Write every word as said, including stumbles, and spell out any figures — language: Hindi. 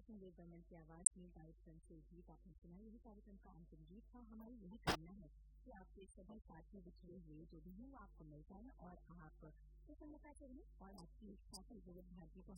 सुनिए गवर्नमेंट की आवाज में कार्यक्रम से गीत आपने सुना। यही कार्यक्रम का अंतिम गीत था। हमारी यही कामना है कि आपके सभी साथी बिछड़े हुए जो भी हैं वो आपको मिल जाए और आप प्रसन्नता से रहें और आपकी साथी विविध भारती को